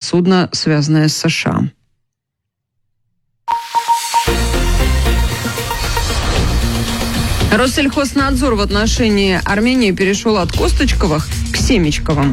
судно, связанное с США. Россельхознадзор в отношении Армении перешел от Косточковых к Семечковым.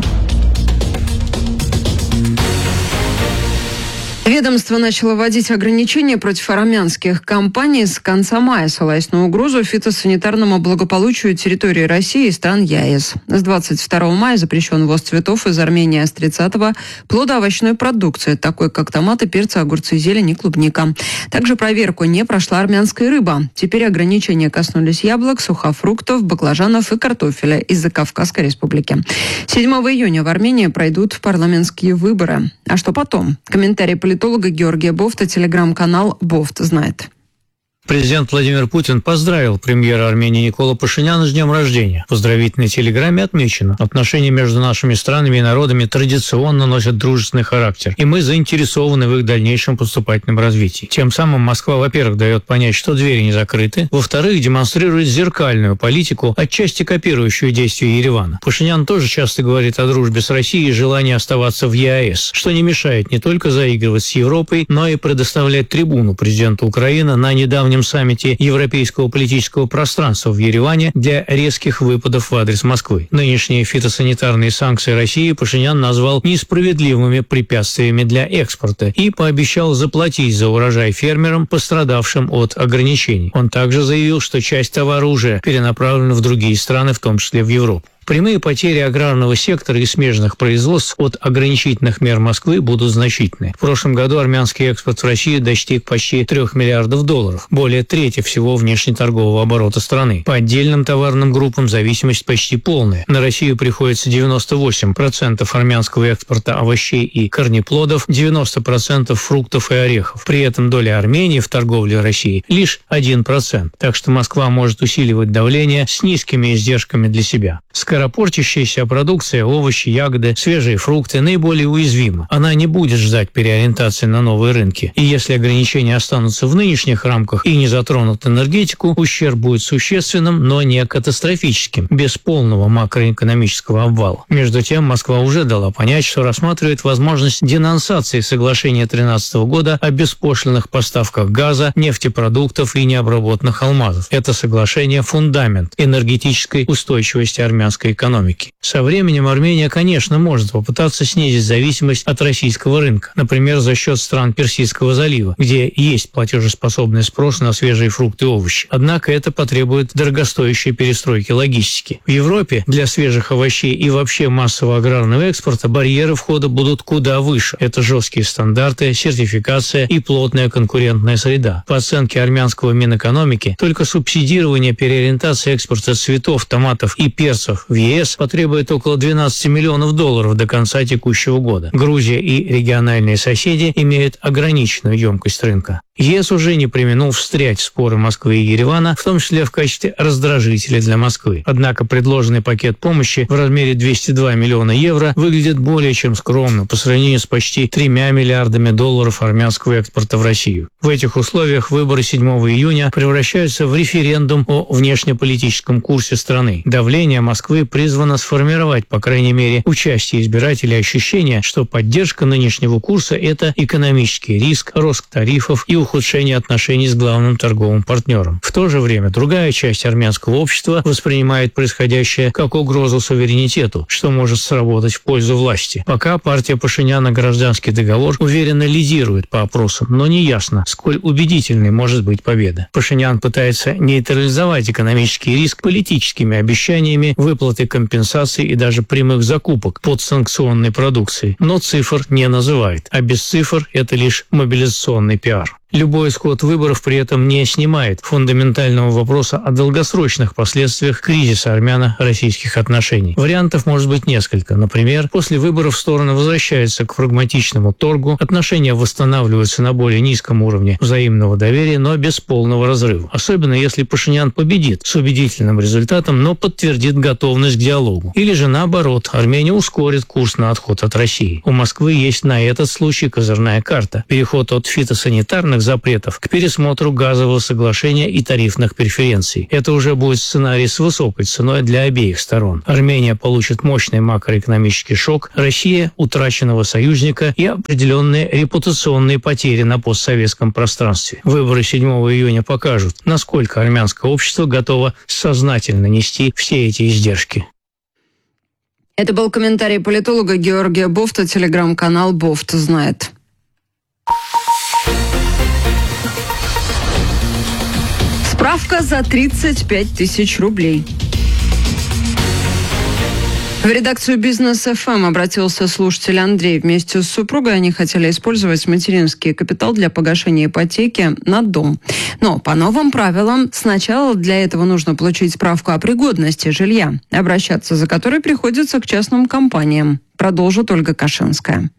Ведомство начало вводить ограничения против армянских компаний с конца мая, ссылаясь на угрозу фитосанитарному благополучию территории России и стран ЕАЭС. С 22 мая запрещен ввоз цветов из Армении, а с 30-го плодоовощной продукции, такой как томаты, перцы, огурцы, зелень и клубника. Также проверку не прошла армянская рыба. Теперь ограничения коснулись яблок, сухофруктов, баклажанов и картофеля из-за Кавказской республики. 7 июня в Армении пройдут парламентские выборы. А что потом? Комментарий политолога Георгия Бофта, телеграм-канал «Бофт знает». Президент Владимир Путин поздравил премьера Армении Николу Пашиняна с днем рождения. В поздравительной телеграмме отмечено: отношения между нашими странами и народами традиционно носят дружественный характер, и мы заинтересованы в их дальнейшем поступательном развитии. Тем самым Москва, во-первых, дает понять, что двери не закрыты, во-вторых, демонстрирует зеркальную политику, отчасти копирующую действия Еревана. Пашинян тоже часто говорит о дружбе с Россией и желании оставаться в ЕАЭС, что не мешает не только заигрывать с Европой, но и предоставлять трибуну президенту Украины на недавнем саммите Европейского политического пространства в Ереване для резких выпадов в адрес Москвы. Нынешние фитосанитарные санкции России Пашинян назвал несправедливыми препятствиями для экспорта и пообещал заплатить за урожай фермерам, пострадавшим от ограничений. Он также заявил, что часть товара уже перенаправлена в другие страны, в том числе в Европу. Прямые потери аграрного сектора и смежных производств от ограничительных мер Москвы будут значительны. В прошлом году армянский экспорт в Россию достиг почти $3 миллиардов, более трети всего внешнеторгового оборота страны. По отдельным товарным группам зависимость почти полная. На Россию приходится 98% армянского экспорта овощей и корнеплодов, 90% фруктов и орехов. При этом доля Армении в торговле России лишь 1%. Так что Москва может усиливать давление с низкими издержками для себя. Скоропортящаяся продукция, овощи, ягоды, свежие фрукты наиболее уязвима. Она не будет ждать переориентации на новые рынки. И если ограничения останутся в нынешних рамках и не затронут энергетику, ущерб будет существенным, но не катастрофическим, без полного макроэкономического обвала. Между тем, Москва уже дала понять, что рассматривает возможность денонсации соглашения 2013 года о беспошлинных поставках газа, нефтепродуктов и необработанных алмазов. Это соглашение – фундамент энергетической устойчивости армянской экономики. Со временем Армения, конечно, может попытаться снизить зависимость от российского рынка, например, за счет стран Персидского залива, где есть платежеспособный спрос на свежие фрукты и овощи. Однако это потребует дорогостоящей перестройки логистики. В Европе для свежих овощей и вообще массового аграрного экспорта барьеры входа будут куда выше. Это жесткие стандарты, сертификация и плотная конкурентная среда. По оценке армянского Минэкономики, только субсидирование переориентации экспорта цветов, томатов и перцев в ЕС потребует около $12 миллионов до конца текущего года. Грузия и региональные соседи имеют ограниченную емкость рынка. ЕС уже не преминул встрять в споры Москвы и Еревана, в том числе в качестве раздражителя для Москвы. Однако предложенный пакет помощи в размере 202 миллиона евро выглядит более чем скромно по сравнению с почти $3 миллиардами армянского экспорта в Россию. В этих условиях выборы 7 июня превращаются в референдум о внешнеполитическом курсе страны. Давление Москвы призвано сформировать, по крайней мере, участие избирателей ощущение, что поддержка нынешнего курса – это экономический риск, рост тарифов и ухудшение отношений с главным торговым партнером. В то же время другая часть армянского общества воспринимает происходящее как угрозу суверенитету, что может сработать в пользу власти. Пока партия Пашиняна «Гражданский договор» уверенно лидирует по опросам, но неясно, сколь убедительной может быть победа. Пашинян пытается нейтрализовать экономический риск политическими обещаниями выплаты компенсаций и даже прямых закупок подсанкционной продукции, но цифр не называет, а без цифр это лишь мобилизационный пиар. Любой исход выборов при этом не снимает фундаментального вопроса о долгосрочных последствиях кризиса армяно-российских отношений. Вариантов может быть несколько. Например, после выборов стороны возвращаются к прагматичному торгу, отношения восстанавливаются на более низком уровне взаимного доверия, но без полного разрыва. Особенно если Пашинян победит с убедительным результатом, но подтвердит готовность к диалогу. Или же наоборот, Армения ускорит курс на отход от России. У Москвы есть на этот случай козырная карта. Переход от фитосанитарных запретов к пересмотру газового соглашения и тарифных преференций. Это уже будет сценарий с высокой ценой для обеих сторон. Армения получит мощный макроэкономический шок, Россия – утраченного союзника и определенные репутационные потери на постсоветском пространстве. Выборы 7 июня покажут, насколько армянское общество готово сознательно нести все эти издержки. Это был комментарий политолога Георгия Бофта, телеграм-канал «Бофт знает». Справка за 35 тысяч рублей. В редакцию «Бизнес ФМ» обратился слушатель Андрей. Вместе с супругой они хотели использовать материнский капитал для погашения ипотеки на дом. Но по новым правилам сначала для этого нужно получить справку о пригодности жилья, обращаться за которой приходится к частным компаниям. Продолжит Ольга Кашинская.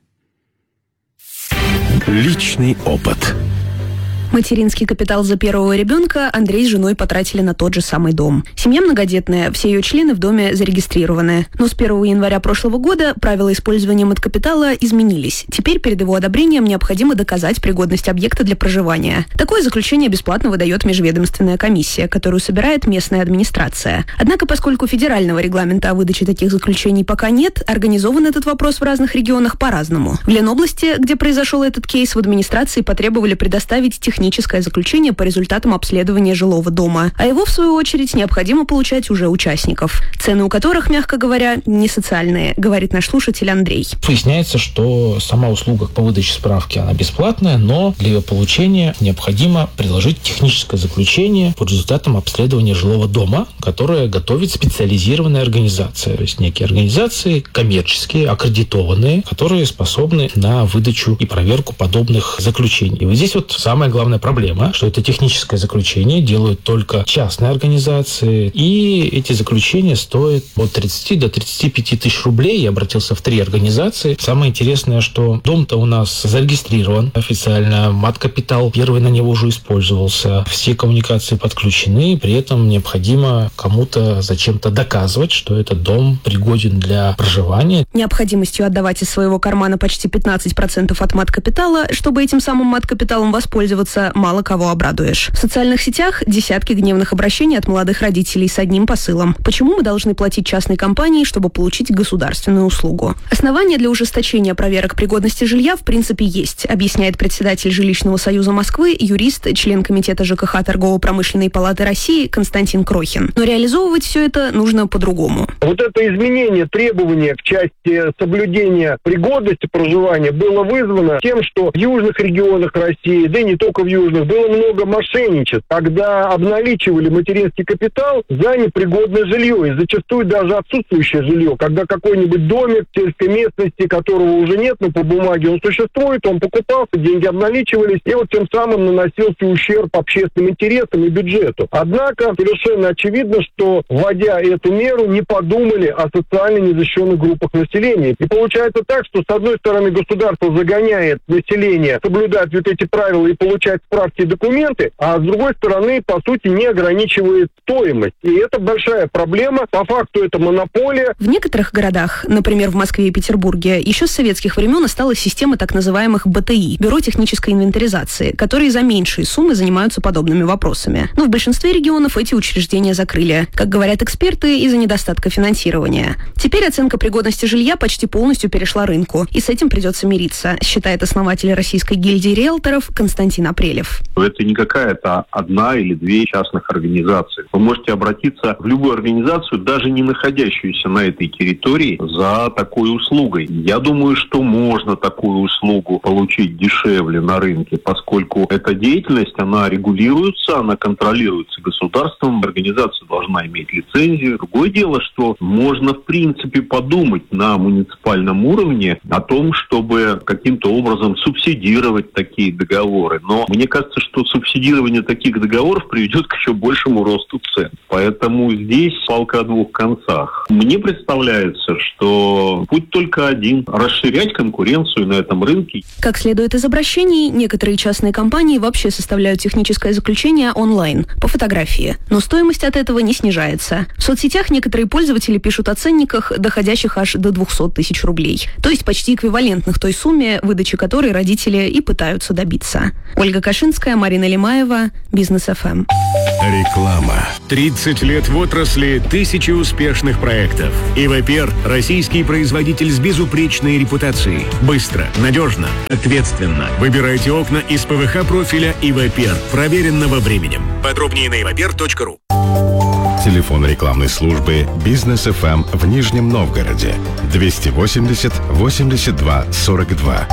Личный опыт. Материнский капитал за первого ребенка Андрей с женой потратили на тот же самый дом. Семья многодетная, все ее члены в доме зарегистрированы. Но с 1 января прошлого года правила использования маткапитала изменились. Теперь перед его одобрением необходимо доказать пригодность объекта для проживания. Такое заключение бесплатно выдает межведомственная комиссия, которую собирает местная администрация. Однако, поскольку федерального регламента о выдаче таких заключений пока нет, организован этот вопрос в разных регионах по-разному. В Ленобласти, где произошел этот кейс, в администрации потребовали предоставить техническое заключение по результатам обследования жилого дома, а его, в свою очередь, необходимо получать уже участников, цены у которых, мягко говоря, не социальные, говорит наш слушатель Андрей. Выясняется, что сама услуга по выдаче справки, она бесплатная, но для ее получения необходимо приложить техническое заключение по результатам обследования жилого дома, которое готовит специализированная организация, то есть некие организации коммерческие, аккредитованные, которые способны на выдачу и проверку подобных заключений. И вот здесь вот самое главная проблема, что это техническое заключение делают только частные организации, и эти заключения стоят от 30 до 35 тысяч рублей. Я обратился в 3 организации. Самое интересное, что дом-то у нас зарегистрирован официально, маткапитал первый на него уже использовался, все коммуникации подключены, при этом необходимо кому-то зачем-то доказывать, что этот дом пригоден для проживания. Необходимостью отдавать из своего кармана почти 15% от маткапитала, чтобы этим самым маткапиталом воспользоваться, мало кого обрадуешь. В социальных сетях десятки гневных обращений от молодых родителей с одним посылом. Почему мы должны платить частной компании, чтобы получить государственную услугу? Основания для ужесточения проверок пригодности жилья в принципе есть, объясняет председатель Жилищного союза Москвы, юрист, член комитета ЖКХ Торгово-промышленной палаты России Константин Крохин. Но реализовывать все это нужно по-другому. Вот это изменение требования в части соблюдения пригодности проживания было вызвано тем, что в южных регионах России, да и не только в южных, было много мошенничеств, когда обналичивали материнский капитал за непригодное жилье, и зачастую даже отсутствующее жилье, когда какой-нибудь домик в сельской местности, которого уже нет, но по бумаге он существует, он покупался, деньги обналичивались, и вот тем самым наносился ущерб общественным интересам и бюджету. Однако совершенно очевидно, что, вводя эту меру, не подумали о социально незащищенных группах населения. И получается так, что с одной стороны государство загоняет население соблюдать вот эти правила и получать справки и документы, а с другой стороны, по сути, не ограничивает стоимость. И это большая проблема. По факту это монополия. В некоторых городах, например, в Москве и Петербурге, еще с советских времен осталась система так называемых БТИ – Бюро технической инвентаризации, которые за меньшие суммы занимаются подобными вопросами. Но в большинстве регионов эти учреждения закрыли, как говорят эксперты, из-за недостатка финансирования. Теперь оценка пригодности жилья почти полностью перешла рынку, и с этим придется мириться, считает основатель Российской гильдии риэлторов Константин Апрелев. Это не какая-то одна или две частных организаций. Вы можете обратиться в любую организацию, даже не находящуюся на этой территории, за такой услугой. Я думаю, что можно такую услугу получить дешевле на рынке, поскольку эта деятельность, она регулируется, она контролируется государством, организация должна иметь лицензию. Другое дело, что можно в принципе подумать на муниципальном уровне о том, чтобы каким-то образом субсидировать такие договоры. Но мне кажется, что субсидирование таких договоров приведет к еще большему росту цен. Поэтому здесь палка о двух концах. Мне представляется, что путь только один – расширять конкуренцию на этом рынке. Как следует из обращений, некоторые частные компании вообще составляют техническое заключение онлайн, по фотографии. Но стоимость от этого не снижается. В соцсетях некоторые пользователи пишут о ценниках, доходящих аж до 200 тысяч рублей. То есть почти эквивалентных той сумме, выдачи которой родители и пытаются добиться. Ольга Кашинская, Марина Лимаева, Бизнес ФМ. Реклама. 30 лет в отрасли, тысячи успешных проектов. ИВПР – российский производитель с безупречной репутацией. Быстро, надежно, ответственно. Выбирайте окна из ПВХ профиля ИВПР, проверенного временем. Подробнее на ivpr.ru. Телефон рекламной службы «Бизнес ФМ» в Нижнем Новгороде 280 82 42.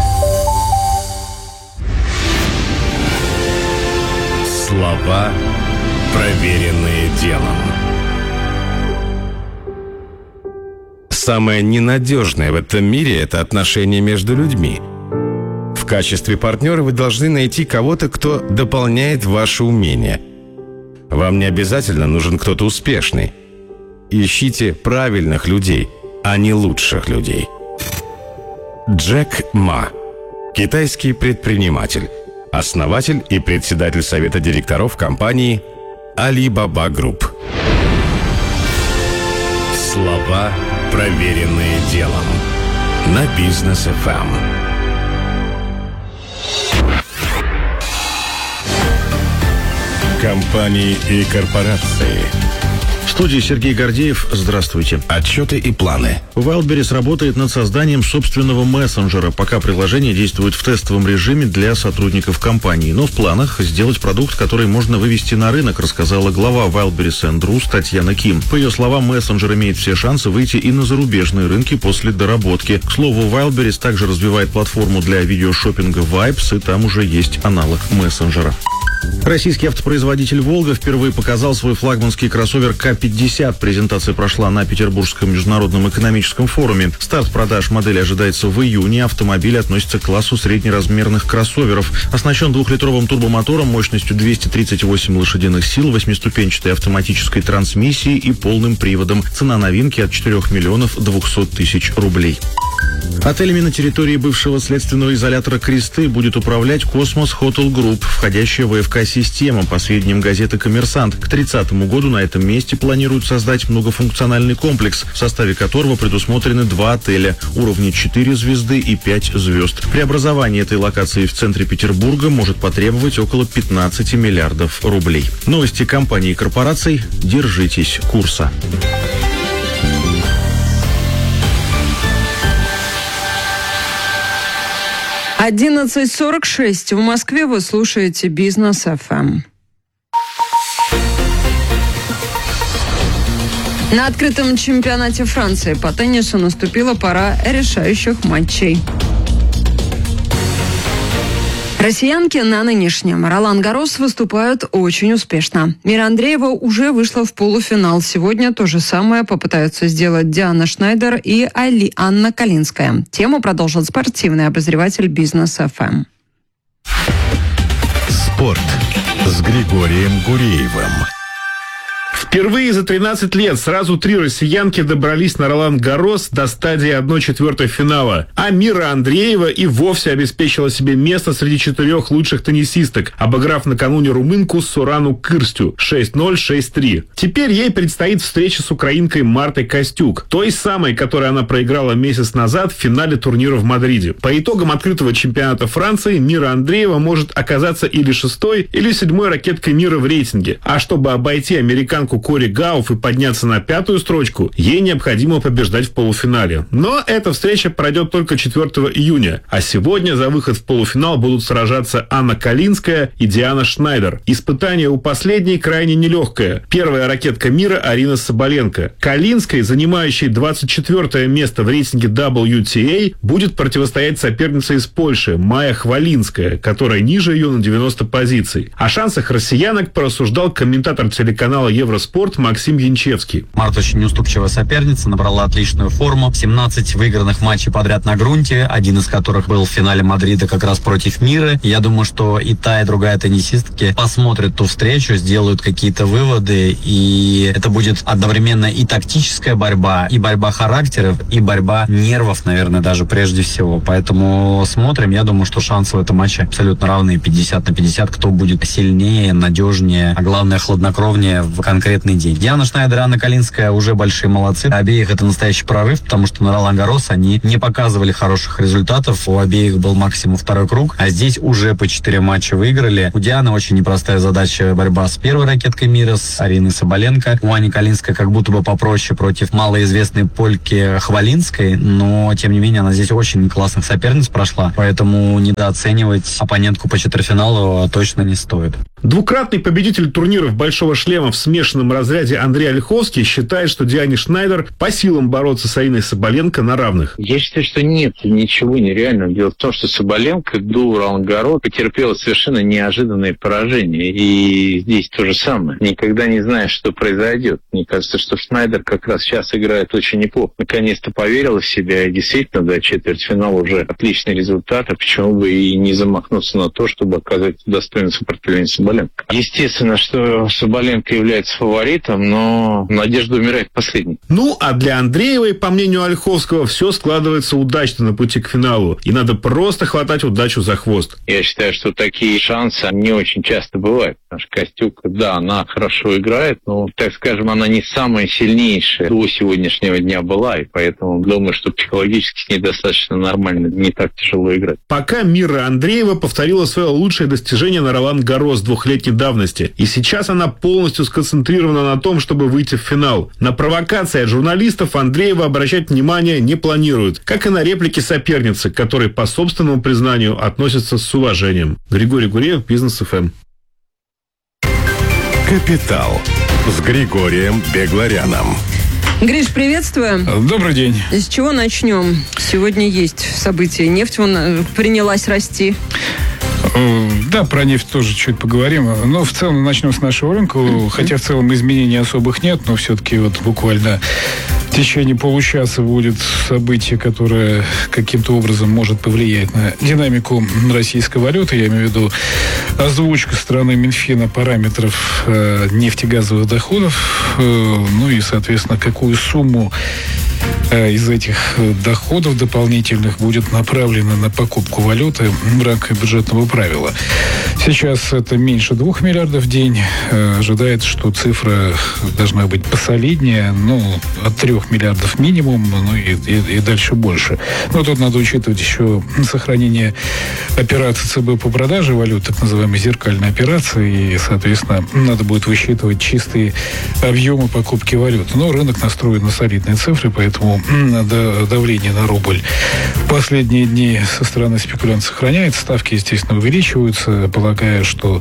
Слова, проверенные делом. Самое ненадежное в этом мире – это отношения между людьми. В качестве партнера вы должны найти кого-то, кто дополняет ваши умения. Вам не обязательно нужен кто-то успешный. Ищите правильных людей, а не лучших людей. Джек Ма. Китайский предприниматель. Основатель и председатель совета директоров компании Alibaba Group. Слова, проверенные делом. На Бизнес ФМ. Компании и корпорации. В студии Сергей Гордеев. Здравствуйте. Отчеты и планы. Wildberries работает над созданием собственного мессенджера. Пока приложение действует в тестовом режиме для сотрудников компании. Но в планах сделать продукт, который можно вывести на рынок, рассказала глава Wildberries Rus Татьяна Ким. По ее словам, мессенджер имеет все шансы выйти и на зарубежные рынки после доработки. К слову, Wildberries также развивает платформу для видеошоппинга Vibes, и там уже есть аналог мессенджера. Российский автопроизводитель «Волга» впервые показал свой флагманский кроссовер К-50. Презентация прошла на Петербургском международном экономическом форуме. Старт продаж модели ожидается в июне. Автомобиль относится к классу среднеразмерных кроссоверов. Оснащен 2-литровым турбомотором мощностью 238 лошадиных сил, 8-ступенчатой автоматической трансмиссией и полным приводом. Цена новинки от 4 миллионов 200 тысяч рублей. Отелями на территории бывшего следственного изолятора «Кресты» будет управлять «Космос Хотел Групп», входящая в АФК-система, по сведениям газеты «Коммерсант». К 30 году на этом месте планируют создать многофункциональный комплекс, в составе которого предусмотрены 2 отеля, уровни 4 звезды и 5 звезд. Преобразование этой локации в центре Петербурга может потребовать около 15 миллиардов рублей. Новости компаний и корпораций. Держитесь курса. 11:46 в Москве. Вы слушаете Бизнес ФМ. На открытом чемпионате Франции по теннису наступила пора решающих матчей. Россиянки на нынешнем Ролан-Гаррос выступают очень успешно. Мира Андреева уже вышла в полуфинал. Сегодня то же самое попытаются сделать Диана Шнайдер и Анна Калинская. Тему продолжит спортивный обозреватель Бизнес ФМ. Спорт с Григорием Гуреевым. Впервые за 13 лет сразу 3 россиянки добрались на Ролан-Гаррос до стадии 1/4 финала. А Мира Андреева и вовсе обеспечила себе место среди 4 лучших теннисисток, обыграв накануне румынку Сорану Кырстю 6-0, 6-3. Теперь ей предстоит встреча с украинкой Мартой Костюк, той самой, которой она проиграла месяц назад в финале турнира в Мадриде. По итогам открытого чемпионата Франции Мира Андреева может оказаться или 6-й, или 7-й ракеткой мира в рейтинге. А чтобы обойти американку Кори Гауф и подняться на 5-ю строчку, ей необходимо побеждать в полуфинале. Но эта встреча пройдет только 4 июня. А сегодня за выход в полуфинал будут сражаться Анна Калинская и Диана Шнайдер. Испытание у последней крайне нелегкое. Первая ракетка мира Арина Соболенко. Калинской, занимающей 24 место в рейтинге WTA, будет противостоять соперница из Польши Майя Хвалинская, которая ниже ее на 90 позиций. О шансах россиянок порассуждал комментатор телеканала Евроспорт Максим Янчевский. Марта очень неуступчивая соперница, набрала отличную форму. 17 выигранных матчей подряд на грунте, один из которых был в финале Мадрида как раз против Миры. Я думаю, что и та, и другая теннисистки посмотрят ту встречу, сделают какие-то выводы, и это будет одновременно и тактическая борьба, и борьба характеров, и борьба нервов, наверное, даже прежде всего. Поэтому смотрим. Я думаю, что шансы в этом матче абсолютно равные, 50/50. Кто будет сильнее, надежнее, а главное, хладнокровнее в конкретном конкретный день. Диана Шнайдер и Анна Калинская уже большие молодцы. Обеих это настоящий прорыв, потому что на Ролан-Гаррос они не показывали хороших результатов. У обеих был максимум второй круг, а здесь уже по 4 матча выиграли. У Дианы очень непростая задача борьба с первой ракеткой мира, с Ариной Соболенко. У Ани Калинской как будто бы попроще против малоизвестной польки Хвалинской, но тем не менее она здесь очень классных соперниц прошла, поэтому недооценивать оппонентку по четвертьфиналу точно не стоит. Двукратный победитель турниров «Большого шлема» в смешанном разряде Андрей Ольховский считает, что Диане Шнайдер по силам бороться с Ариной Соболенко на равных. Я считаю, что нет ничего нереального. Дело в том, что Соболенко до Ролан-Гаррос потерпела совершенно неожиданное поражение. И здесь то же самое. Никогда не знаешь, что произойдет. Мне кажется, что Шнайдер как раз сейчас играет очень неплохо. Наконец-то поверила в себя, и действительно до четвертьфинала уже отличный результат. А почему бы и не замахнуться на то, чтобы оказать достойное сопротивление Соболенко? Естественно, что Соболенко является фаворитом, но надежда умирает последней. Ну, а для Андреевой, по мнению Ольховского, все складывается удачно на пути к финалу. И надо просто хватать удачу за хвост. Я считаю, что такие шансы не очень часто бывают. Потому что Костюк, да, она хорошо играет, но, так скажем, она не самая сильнейшая до сегодняшнего дня была. И поэтому думаю, что психологически с ней достаточно нормально, не так тяжело играть. Пока Мира Андреева повторила свое лучшее достижение на Ролан-Гаррос 2-летней давности. И сейчас она полностью сконцентрирована на том, чтобы выйти в финал. На провокации от журналистов Андреева обращать внимание не планирует, как и на реплики соперницы, к которой, по собственному признанию, относятся с уважением. Григорий Гуреев, Бизнес ФМ. «Капитал» с Григорием Бегларяном. Гриш, приветствую. Добрый день. С чего начнем? Сегодня есть события. Нефть принялась расти. Да, про нефть тоже чуть поговорим. Но в целом начнем с нашего рынка. Хотя в целом изменений особых нет, но все-таки вот буквально в течение получаса будет событие, которое каким-то образом может повлиять на динамику российской валюты. Я имею в виду озвучка стороны Минфина параметров нефтегазовых доходов. Ну и, соответственно, какую сумму из этих доходов дополнительных будет направлено на покупку валюты в рамках бюджетного правила. Сейчас это меньше 2 миллиардов в день. Ожидается, что цифра должна быть посолиднее, от 3 миллиардов минимум, и дальше больше. Но тут надо учитывать еще сохранение операций ЦБ по продаже валют, так называемой зеркальной операции, и, соответственно, надо будет высчитывать чистые объемы покупки валют. Но рынок настроен на солидные цифры, поэтому давление на рубль в последние дни со стороны спекулянтов сохраняется. Ставки, естественно, увеличиваются, полагая, что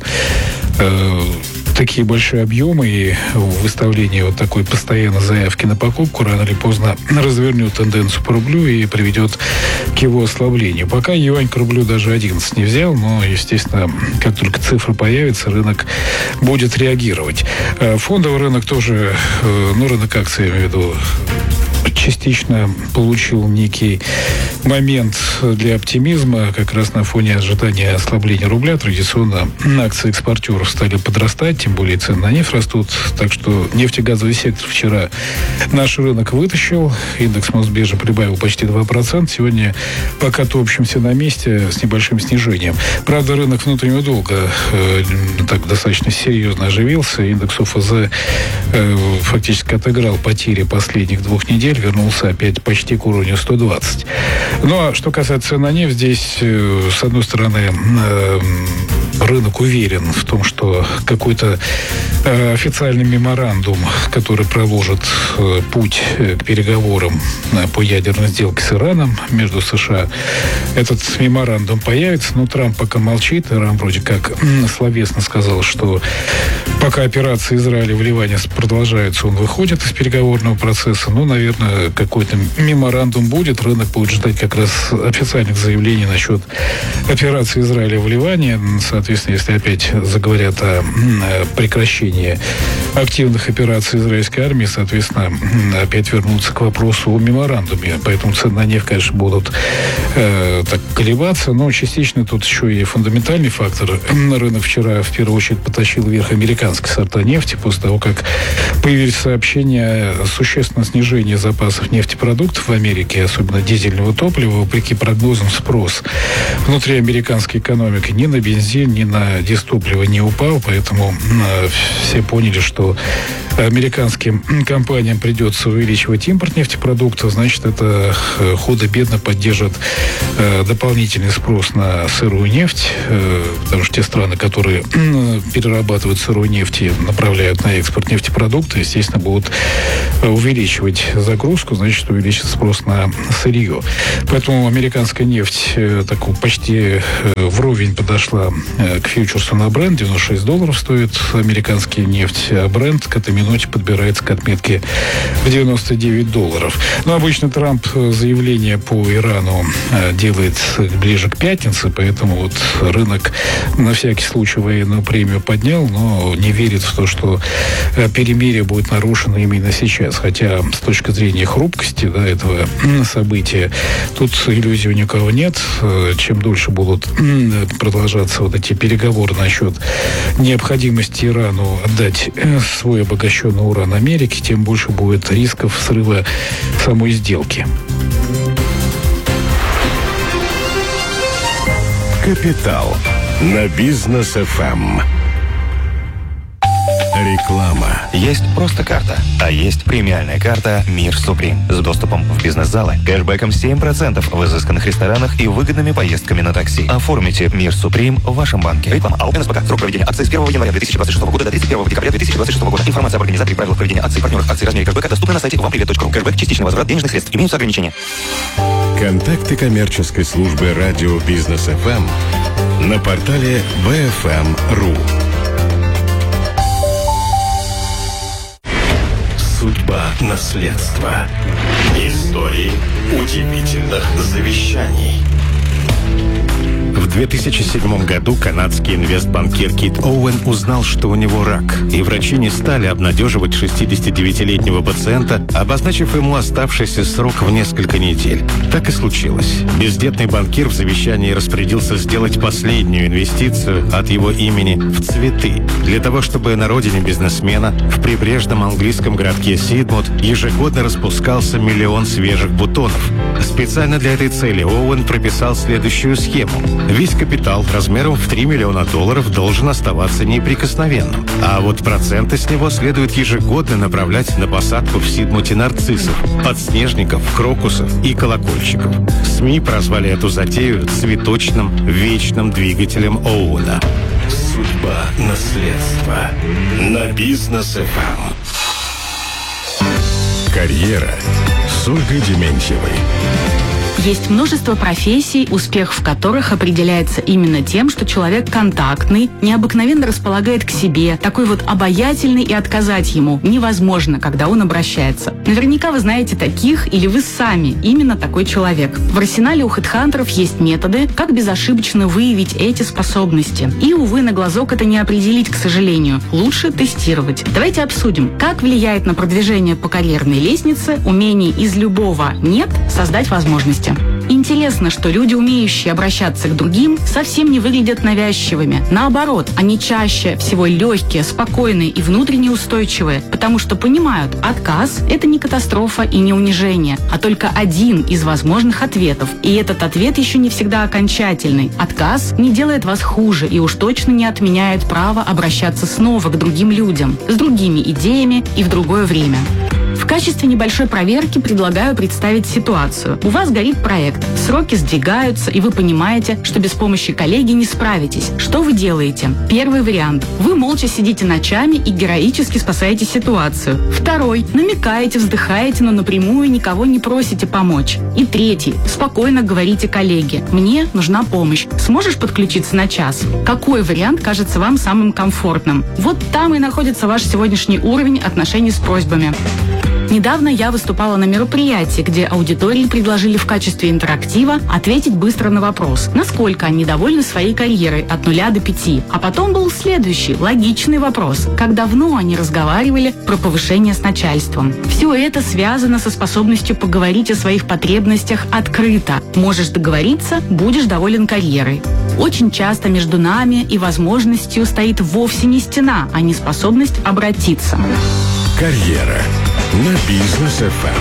такие большие объемы и выставление вот такой постоянной заявки на покупку рано или поздно развернет тенденцию по рублю и приведет к его ослаблению. Пока юань к рублю даже 11 не взял, но, естественно, как только цифра появится, рынок будет реагировать. Фондовый рынок тоже, рынок акций, я имею в виду, частично получил некий момент для оптимизма, как раз на фоне ожидания ослабления рубля. Традиционно акции экспортеров стали подрастать, тем более цены на нефть растут. Так что нефтегазовый сектор вчера наш рынок вытащил. Индекс Мосбиржи прибавил почти 2%. Сегодня пока топчемся на месте с небольшим снижением. Правда, рынок внутреннего долга так достаточно серьезно оживился. Индекс ОФЗ фактически отыграл потери последних 2 недель, вернулся опять почти к уровню 120. Ну, а что касается цен на нефть, здесь, с одной стороны, рынок уверен в том, что какой-то официальный меморандум, который проложит путь к переговорам по ядерной сделке с Ираном между США, этот меморандум появится, но Трамп пока молчит. Иран вроде как словесно сказал, что пока операции Израиля в Ливане продолжаются, он выходит из переговорного процесса. Наверное, какой-то меморандум будет. Рынок будет ждать как раз официальных заявлений насчет операции Израиля в Ливане. Соответственно, если опять заговорят о прекращении активных операций израильской армии, соответственно, опять вернуться к вопросу о меморандуме. Поэтому цены на нефть, конечно, будут так колебаться, но частично тут еще и фундаментальный фактор. Рынок вчера в первую очередь потащил вверх американские сорта нефти после того, как появились сообщения о существенном снижении запасов нефтепродуктов в Америке, особенно дизельного топлива. Вопреки прогнозам, спрос внутри американской экономики ни на бензин, ни ни на дистопливо не упал, поэтому все поняли, что американским компаниям придется увеличивать импорт нефтепродуктов, значит, это худо-бедно поддержит дополнительный спрос на сырую нефть, потому что те страны, которые перерабатывают сырую нефть и направляют на экспорт нефтепродукты, естественно, будут увеличивать загрузку, значит, увеличится спрос на сырье. Поэтому американская нефть почти вровень подошла к фьючерсу на Brent. $96 стоит американская нефть, а Brent к этой минуте подбирается к отметке в $99. Но обычно Трамп заявление по Ирану делает ближе к пятнице, поэтому вот рынок на всякий случай военную премию поднял, но не верит в то, что перемирие будет нарушено именно сейчас. Хотя с точки зрения хрупкости этого события тут иллюзий у никого нет. Чем дольше будут продолжаться вот эти переговоры насчет необходимости Ирану отдать свой обогащенный уран Америке, тем больше будет рисков срыва самой сделки. Капитал на Бизнес ФМ. Реклама. Есть просто карта, а есть премиальная карта «Мир Суприм» с доступом в бизнес-залы, кэшбэком 7% в изысканных ресторанах и выгодными поездками на такси. Оформите «Мир Суприм» в вашем банке. Реклама АО НСПК. Срок проведения акции с 1 января 2026 года до 31 декабря 2026 года. Информация об организаторе, правилах проведения акций, партнерах акций, размере кэшбэка доступна на сайте www.vamprivet.ru. Кэшбэк, частичный возврат денежных средств. Имеются ограничения. Контакты коммерческой службы радио Бизнес ФМ на портале bfm.ru. Судьба наследства. Истории удивительных завещаний. В 2007 году канадский инвестбанкир Кит Оуэн узнал, что у него рак, и врачи не стали обнадеживать 69-летнего пациента, обозначив ему оставшийся срок в несколько недель. Так и случилось. Бездетный банкир в завещании распорядился сделать последнюю инвестицию от его имени в цветы, для того, чтобы на родине бизнесмена в прибрежном английском городке Сидмут ежегодно распускался 1 миллион свежих бутонов. Специально для этой цели Оуэн прописал следующую схему. Весь капитал размером в $3 миллиона должен оставаться неприкосновенным. А вот проценты с него следует ежегодно направлять на посадку в Сидмуте нарциссов, подснежников, крокусов и колокольчиков. СМИ прозвали эту затею цветочным вечным двигателем Оуэна. Судьба наследства на Бизнес ФМ. Карьера с Ольгой Дементьевой. Есть множество профессий, успех в которых определяется именно тем, что человек контактный, необыкновенно располагает к себе, такой вот обаятельный, и отказать ему невозможно, когда он обращается. Наверняка вы знаете таких, или вы сами именно такой человек. В арсенале у хедхантеров есть методы, как безошибочно выявить эти способности. И, увы, на глазок это не определить, к сожалению. Лучше тестировать. Давайте обсудим, как влияет на продвижение по карьерной лестнице умение из любого «нет» создать возможности. Интересно, что люди, умеющие обращаться к другим, совсем не выглядят навязчивыми. Наоборот, они чаще всего легкие, спокойные и внутренне устойчивые, потому что понимают, отказ – это не катастрофа и не унижение, а только один из возможных ответов. И этот ответ еще не всегда окончательный. Отказ не делает вас хуже и уж точно не отменяет право обращаться снова к другим людям, с другими идеями и в другое время. В качестве небольшой проверки предлагаю представить ситуацию. У вас горит проект, сроки сдвигаются, и вы понимаете, что без помощи коллеги не справитесь. Что вы делаете? Первый вариант. Вы молча сидите ночами и героически спасаете ситуацию. Второй. Намекаете, вздыхаете, но напрямую никого не просите помочь. И третий. Спокойно говорите коллеге: «Мне нужна помощь. Сможешь подключиться на час?» Какой вариант кажется вам самым комфортным? Вот там и находится ваш сегодняшний уровень отношений с просьбами. Недавно я выступала на мероприятии, где аудитории предложили в качестве интерактива ответить быстро на вопрос, насколько они довольны своей карьерой от 0 до 5. А потом был следующий, логичный вопрос: как давно они разговаривали про повышение с начальством. Все это связано со способностью поговорить о своих потребностях открыто. Можешь договориться, будешь доволен карьерой. Очень часто между нами и возможностью стоит вовсе не стена, а не способность обратиться. Карьера на Бизнес ФМ.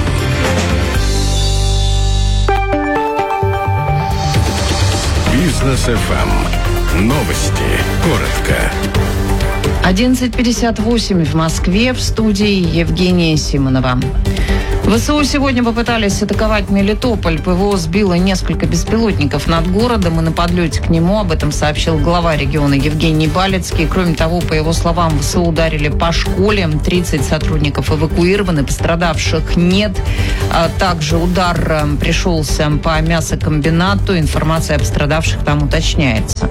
Бизнес ФМ. Новости. Коротко. 11:58 в Москве. В студии Евгения Симонова. ВСУ сегодня попытались атаковать Мелитополь. ПВО сбило несколько беспилотников над городом, и на подлете к нему об этом сообщил глава региона Евгений Балецкий. Кроме того, по его словам, ВСУ ударили по школе. 30 сотрудников эвакуированы, пострадавших нет. Также удар пришелся по мясокомбинату. Информация о пострадавших там уточняется.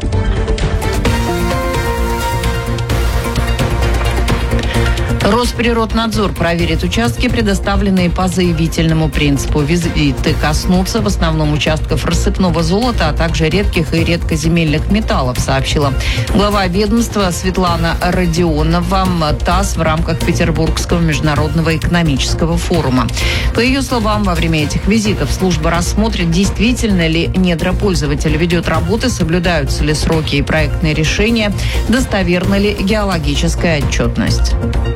Росприроднадзор проверит участки, предоставленные по заявительному принципу. Визиты коснутся в основном участков рассыпного золота, а также редких и редкоземельных металлов, сообщила глава ведомства Светлана Родионова ТАСС в рамках Петербургского международного экономического форума. По ее словам, во время этих визитов служба рассмотрит, действительно ли недропользователь ведет работы, соблюдаются ли сроки и проектные решения, достоверна ли геологическая отчетность.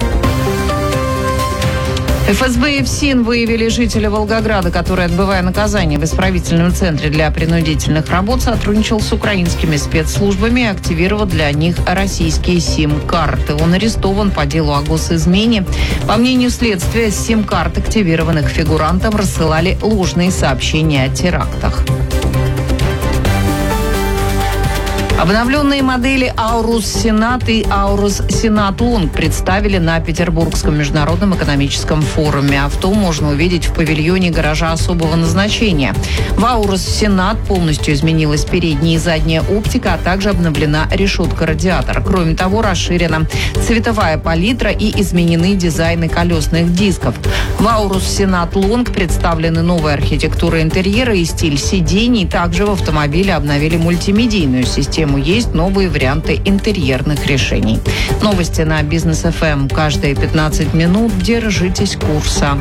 ФСБ и ФСИН выявили жителя Волгограда, который, отбывая наказание в исправительном центре для принудительных работ, сотрудничал с украинскими спецслужбами и активировал для них российские сим-карты. Он арестован по делу о госизмене. По мнению следствия, с сим-карт активированных фигурантам рассылали ложные сообщения о терактах. Обновленные модели Аурус Сенат и Аурус Сенат Лонг представили на Петербургском международном экономическом форуме. Авто можно увидеть в павильоне гаража особого назначения. В Аурус Сенат полностью изменилась передняя и задняя оптика, а также обновлена решетка радиатора. Кроме того, расширена цветовая палитра и изменены дизайны колесных дисков. В Аурус Сенат Лонг представлены новая архитектура интерьера и стиль сидений. Также в автомобиле обновили мультимедийную систему. Есть новые варианты интерьерных решений. Новости на Бизнес ФМ. Каждые 15 минут держитесь курса.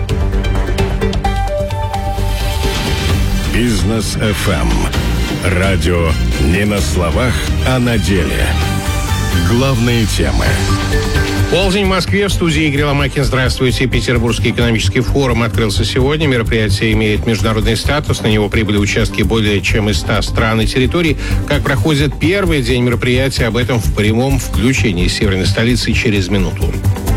Бизнес ФМ. Радио не на словах, а на деле. Главные темы. Полдень в Москве. В студии Игорь Ломакин. Здравствуйте. Петербургский экономический форум открылся сегодня. Мероприятие имеет международный статус. На него прибыли участки более чем из 100 стран и территорий. Как проходит первый день мероприятия, об этом в прямом включении северной столицы через минуту.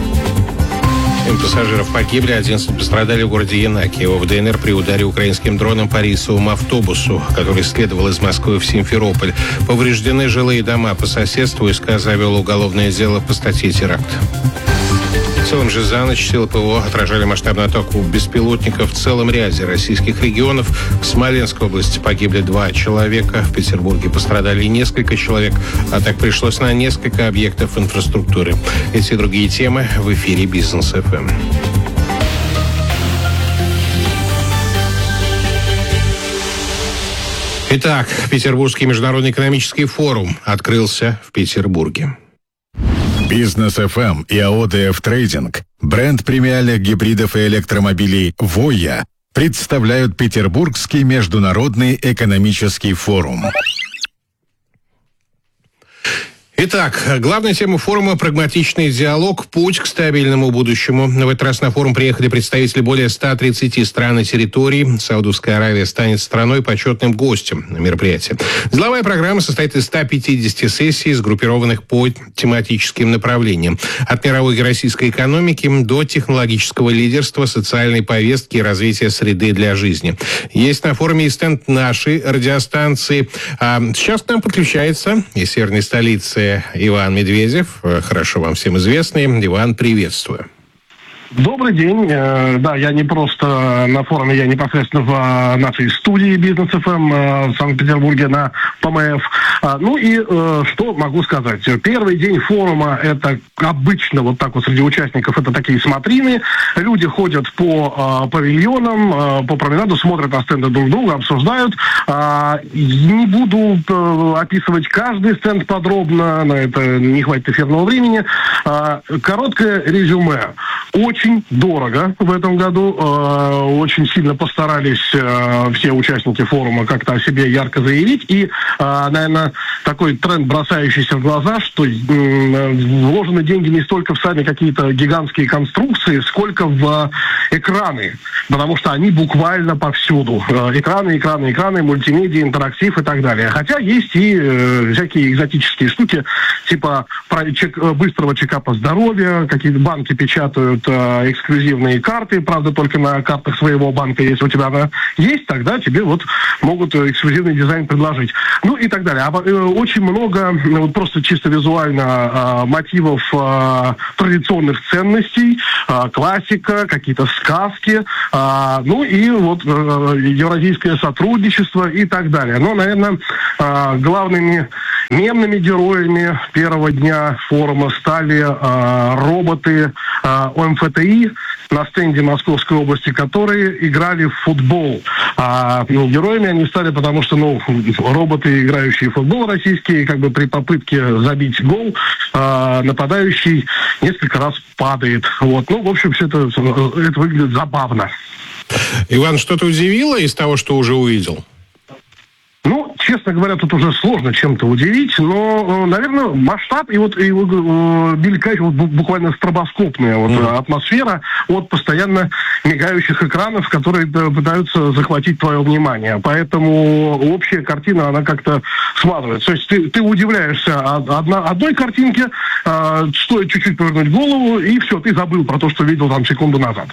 7 пассажиров погибли, 11 пострадали в городе Янакиево в ДНР при ударе украинским дроном по рейсовому автобусу, который следовал из Москвы в Симферополь. Повреждены жилые дома по соседству. СК завел уголовное дело по статье «Теракт». В целом же за ночь силы ПВО отражали масштабную атаку беспилотников в целом ряде российских регионов. В Смоленской области погибли 2 человека, в Петербурге пострадали несколько человек, а так пришлось на несколько объектов инфраструктуры. Эти и другие темы в эфире Бизнес ФМ. Итак, Петербургский международный экономический форум открылся в Петербурге. Бизнес ФМ и АО ДФ Трейдинг, бренд премиальных гибридов и электромобилей «Воя», представляют Петербургский международный экономический форум. Итак, главная тема форума – прагматичный диалог, путь к стабильному будущему. В этот раз на форум приехали представители более 130 стран и территорий. Саудовская Аравия станет страной почетным гостем на мероприятии. Деловая программа состоит из 150 сессий, сгруппированных по тематическим направлениям. От мировой и российской экономики до технологического лидерства, социальной повестки и развития среды для жизни. Есть на форуме и стенд нашей радиостанции. Сейчас к нам подключается из северной столицы Иван Медведев, хорошо вам всем известный. Иван, приветствую. Добрый день. Да, я не просто на форуме, я непосредственно в нашей студии Бизнес ФМ в Санкт-Петербурге на ПМФ. Ну и что могу сказать? Первый день форума — это обычно вот так вот среди участников это такие смотрины. Люди ходят по павильонам, по променаду, смотрят на стенды друг друга, обсуждают. Не буду описывать каждый стенд подробно, на это не хватит эфирного времени. Короткое резюме. Очень дорого в этом году. Очень сильно постарались все участники форума как-то о себе ярко заявить. И, наверное, такой тренд, бросающийся в глаза, что вложены деньги не столько в сами какие-то гигантские конструкции, сколько в экраны, потому что они буквально повсюду. Экраны, мультимедиа, интерактив и так далее. Хотя есть и всякие экзотические штуки, типа быстрого чекапа здоровья, какие-то банки печатают эксклюзивные карты, правда, только на картах своего банка. Если у тебя она есть, тогда тебе вот могут эксклюзивный дизайн предложить. Ну и так далее. Очень много, вот просто чисто визуально, мотивов традиционных ценностей, классика, какие-то сказки, ну и вот евразийское сотрудничество и так далее. Но, наверное, главными мемными героями первого дня форума стали роботы ОМФТИ на стенде Московской области, которые играли в футбол. Героями они стали, потому что, роботы, играющие в футбол российские, как бы при попытке забить гол, нападающий несколько раз падает. Вот. В общем, все это выглядит забавно. Иван, что-то удивило из того, что уже увидел? Честно говоря, тут уже сложно чем-то удивить, но, наверное, масштаб и мелькает буквально стробоскопная атмосфера от постоянно мигающих экранов, которые пытаются захватить твое внимание. Поэтому общая картина, она как-то смазывается. То есть ты удивляешься одной картинке, стоит чуть-чуть повернуть голову, и все, ты забыл про то, что видел там секунду назад.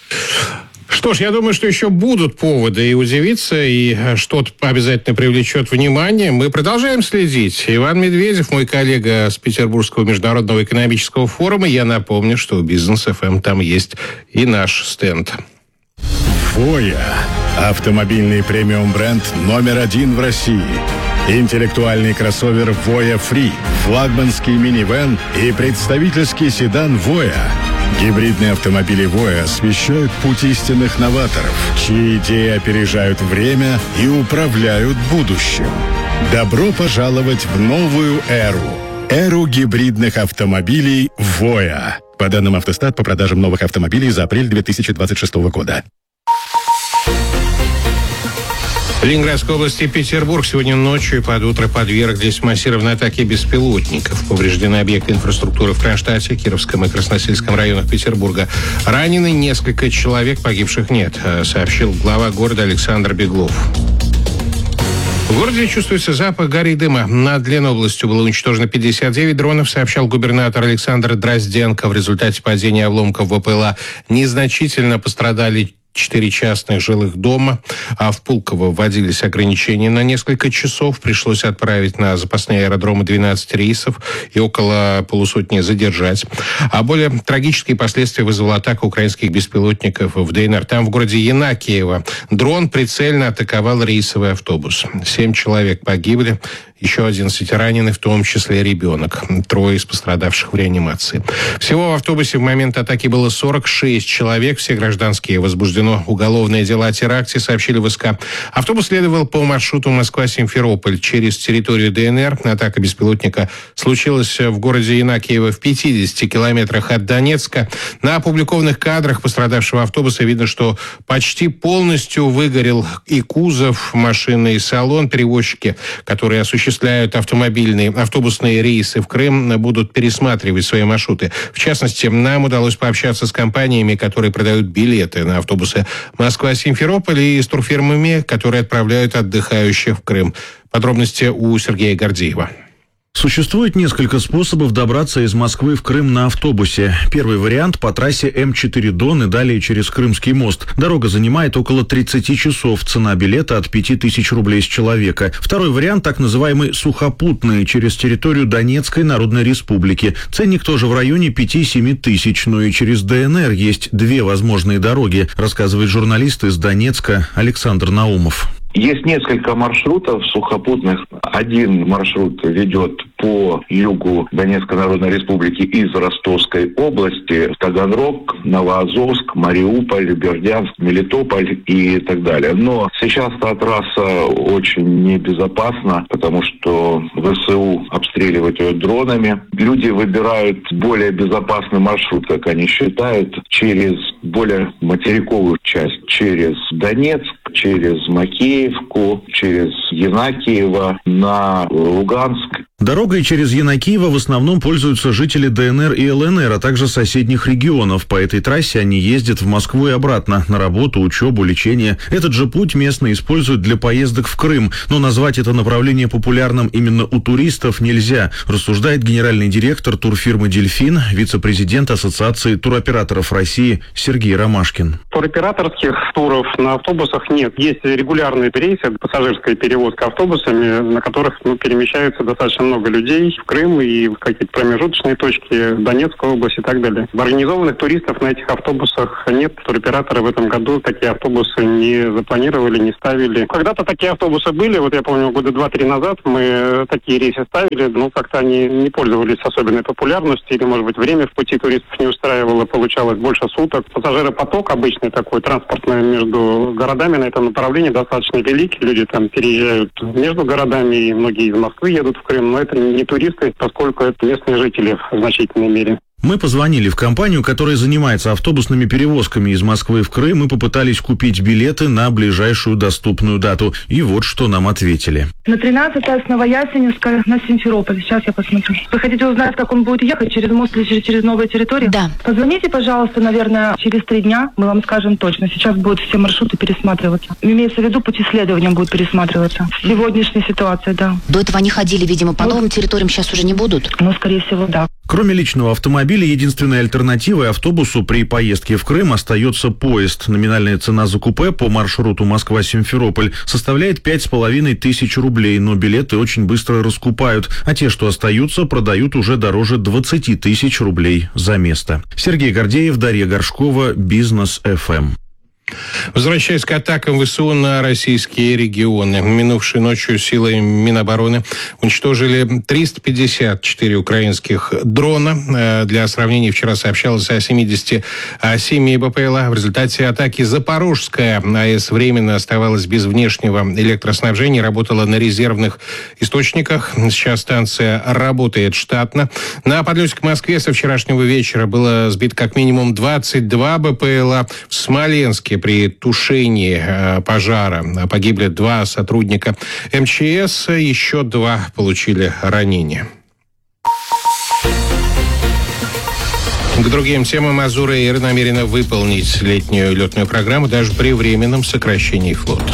Что ж, я думаю, что еще будут поводы и удивиться, и что-то обязательно привлечет внимание. Мы продолжаем следить. Иван Медведев, мой коллега с Петербургского международного экономического форума. Я напомню, что у Бизнес ФМ там есть и наш стенд. Voya. Автомобильный премиум-бренд номер 1 в России. Интеллектуальный кроссовер Voya Free, флагманский минивэн и представительский седан Voya. Гибридные автомобили Voya освещают путь истинных новаторов, чьи идеи опережают время и управляют будущим. Добро пожаловать в новую эру гибридных автомобилей Voya. По данным Автостат, по продажам новых автомобилей за апрель 2026 года. Ленинградской области Петербург сегодня ночью и под утро подверглись массированной атаке беспилотников. Повреждены объекты инфраструктуры в Кронштадте, Кировском и Красносельском районах Петербурга. Ранены несколько человек, погибших нет, сообщил глава города Александр Беглов. В городе чувствуется запах гари и дыма. Над Ленобластью было уничтожено 59 дронов, сообщал губернатор Александр Дрозденко. В результате падения обломков ВПЛА незначительно пострадали 4 частных жилых дома, а в Пулково вводились ограничения на несколько часов. Пришлось отправить на запасные аэродромы 12 рейсов и около полусотни задержать. А более трагические последствия вызвала атака украинских беспилотников в ДНР. Там, в городе Янакиево, дрон прицельно атаковал рейсовый автобус. 7 человек погибли, еще 11 ранены, в том числе ребенок. 3 из пострадавших в реанимации. Всего в автобусе в момент атаки было 46 человек, все гражданские. Возбуждено уголовное дело о теракте, сообщили в СК. Автобус следовал по маршруту Москва-Симферополь через территорию ДНР. Атака беспилотника случилась в городе Янакиево в 50 километрах от Донецка. На опубликованных кадрах пострадавшего автобуса видно, что почти полностью выгорел и кузов машины, и салон. Перевозчики, которые осуществляют автобусные рейсы в Крым, будут пересматривать свои маршруты. В частности, нам удалось пообщаться с компаниями, которые продают билеты на автобусы Москва-Симферополь и с турфирмами, которые отправляют отдыхающих в Крым. Подробности у Сергея Гордеева. Существует несколько способов добраться из Москвы в Крым на автобусе. Первый вариант по трассе М4 Дон и далее через Крымский мост. Дорога занимает около 30 часов. Цена билета от 5000 рублей с человека. Второй вариант так называемый сухопутный через территорию Донецкой Народной Республики. Ценник тоже в районе 5-7 тысяч. Но и через ДНР есть 2 возможные дороги, рассказывает журналист из Донецка Александр Наумов. Есть несколько маршрутов сухопутных. Один маршрут ведет по югу Донецкой Народной Республики из Ростовской области в Таганрог, Новоазовск, Мариуполь, Бердянск, Мелитополь и так далее. Но сейчас эта трасса очень небезопасна, потому что ВСУ обстреливают ее дронами. Люди выбирают более безопасный маршрут, как они считают, через более материковую часть, через Донецк, через Макеевку, через Янакиево на Луганск. Дорогой через Янакиево в основном пользуются жители ДНР и ЛНР, а также соседних регионов. По этой трассе они ездят в Москву и обратно, на работу, учебу, лечение. Этот же путь местные используют для поездок в Крым. Но назвать это направление популярным именно у туристов нельзя, рассуждает генеральный директор турфирмы «Дельфин», вице-президент Ассоциации туроператоров России Сергей Ромашкин. Туроператорских туров на автобусах нет. Есть регулярные рейсы, пассажирская перевозка автобусами, на которых перемещаются достаточно много людей в Крым и в какие-то промежуточные точки, Донецкой области и так далее. Организованных туристов на этих автобусах нет. Туроператоры в этом году такие автобусы не запланировали, не ставили. Когда-то такие автобусы были, вот я помню, года 2-3 назад мы такие рейсы ставили, но как-то они не пользовались особенной популярностью, или, может быть, время в пути туристов не устраивало, получалось больше суток. Пассажиропоток обычный такой, транспортный между городами на этом направлении достаточно великий. Люди там переезжают между городами, и многие из Москвы едут в Крым, но это не туристы, поскольку это местные жители в значительной мере. Мы позвонили в компанию, которая занимается автобусными перевозками из Москвы в Крым, и попытались купить билеты на ближайшую доступную дату. И вот что нам ответили. На 13-е с Новоясеневска на Симферополь. Сейчас я посмотрю. Вы хотите узнать, как он будет ехать? Через мост или через новые территории? Да. Позвоните, пожалуйста, наверное, через 3 дня. Мы вам скажем точно. Сейчас будут все маршруты пересматриваться. Имеется в виду, пути следования будут пересматриваться. В сегодняшней ситуации, да. До этого они ходили, видимо, по новым территориям, сейчас уже не будут? Ну, скорее всего, да. Кроме личного автомобиля, единственной альтернативой автобусу при поездке в Крым остается поезд. Номинальная цена за купе по маршруту Москва-Симферополь составляет 5500 рублей, но билеты очень быстро раскупают, а те, что остаются, продают уже дороже 20 000 рублей за место. Сергей Гордеев, Дарья Горшкова, Бизнес ФМ. Возвращаясь к атакам ВСУ на российские регионы. Минувшей ночью силы Минобороны уничтожили 354 украинских дрона. Для сравнения, вчера сообщалось о 77 БПЛА. В результате атаки Запорожская АЭС временно оставалась без внешнего электроснабжения, работала на резервных источниках. Сейчас станция работает штатно. На подлете к Москве со вчерашнего вечера было сбито как минимум 22 БПЛА. В Смоленске при тушении пожара погибли 2 сотрудника МЧС, еще 2 получили ранения. К другим темам Азур Эйр намерена выполнить летнюю летную программу даже при временном сокращении флота.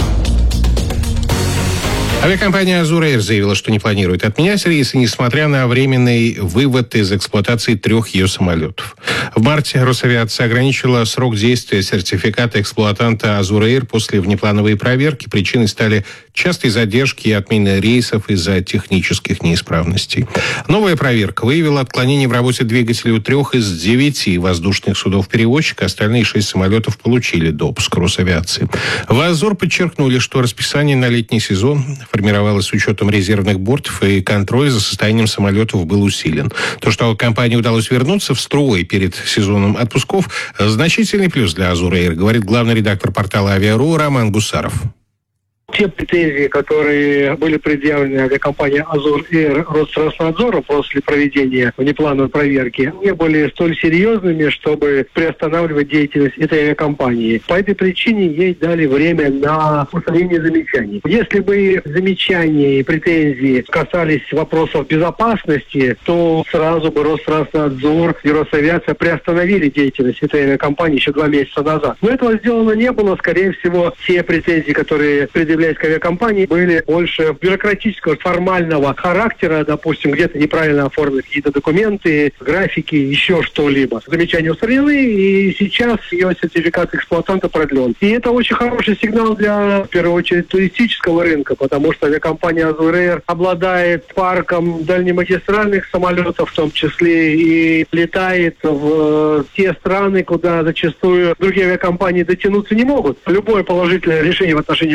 Авиакомпания Азур Эйр заявила, что не планирует отменять рейсы, несмотря на временный вывод из эксплуатации 3 ее самолетов. В марте Росавиация ограничила срок действия сертификата эксплуатанта Азур Эйр после внеплановой проверки. Причиной стали частые задержки и отмены рейсов из-за технических неисправностей. Новая проверка выявила отклонение в работе двигателей у 3 из 9 воздушных судов-перевозчика. Остальные 6 самолетов получили допуск Росавиации. В Азур подчеркнули, что расписание на летний сезон формировалось с учетом резервных бортов, и контроль за состоянием самолетов был усилен. То, что компании удалось вернуться в строй перед сезоном отпусков, значительный плюс для Азур Эйр, говорит главный редактор портала Авиа.ру Роман Гусаров. Те претензии, которые были предъявлены авиакомпании «Азур Эйр» Росроснадзору после проведения внеплановой проверки, не были столь серьезными, чтобы приостанавливать деятельность этой авиакомпании. По этой причине ей дали время на устранение замечаний. Если бы замечания и претензии касались вопросов безопасности, то сразу бы Росроснадзор и Росавиация приостановили деятельность этой авиакомпании еще 2 месяца назад. Но этого сделано не было. Скорее всего, те претензии, которые предъявляются к авиакомпании, были больше бюрократического, формального характера, допустим, где-то неправильно оформлены какие-то документы, графики, еще что-либо. Замечания устранены, и сейчас ее сертификат эксплуатанта продлен. И это очень хороший сигнал для, в первую очередь, туристического рынка, потому что авиакомпания Азур Эйр обладает парком дальнемагистральных самолетов, в том числе, и летает в те страны, куда зачастую другие авиакомпании дотянуться не могут. Любое положительное решение в отношении авиакомпании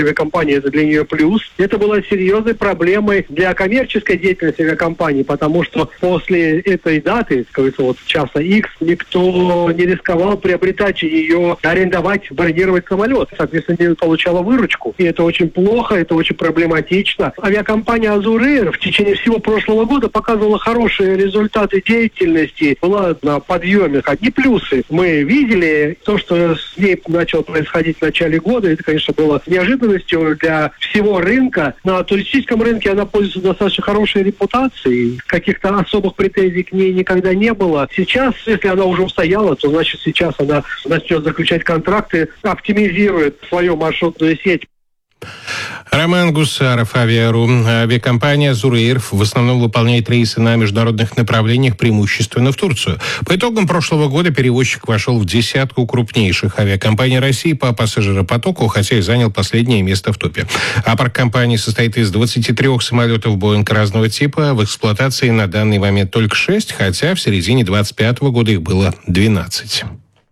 авиакомпании, это для нее плюс. Это было серьезной проблемой для коммерческой деятельности авиакомпании, потому что после этой даты, вот часа X, никто не рисковал приобретать ее, арендовать, бронировать самолет. Соответственно, не получала выручку. И это очень плохо, это очень проблематично. Авиакомпания «Азур Эйр» в течение всего прошлого года показывала хорошие результаты деятельности, была на подъеме. Одни плюсы мы видели. То, что с ней начало происходить в начале года, это, конечно, было неожиданностью для всего рынка. На туристическом рынке она пользуется достаточно хорошей репутацией. Каких-то особых претензий к ней никогда не было. Сейчас, если она уже устояла, то значит сейчас она начнет заключать контракты, оптимизирует свою маршрутную сеть. Роман Гусаров, Авиару. Авиакомпания «Азур Эйр» в основном выполняет рейсы на международных направлениях, преимущественно в Турцию. По итогам прошлого года перевозчик вошел в десятку крупнейших авиакомпаний России по пассажиропотоку, хотя и занял последнее место в топе. А парк компании состоит из 23 самолетов «Боинг» разного типа. В эксплуатации на данный момент только 6, хотя в середине 2025 года их было 12.